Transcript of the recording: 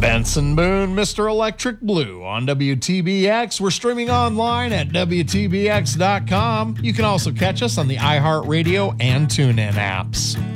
Benson Boone, Mr. Electric Blue on WTBX. We're streaming online at WTBX.com. You can also catch us on the iHeartRadio and TuneIn apps.